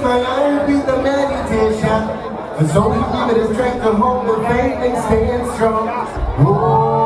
my iron be the meditation. So we give it a strength to hold the faith and stand strong. Whoa.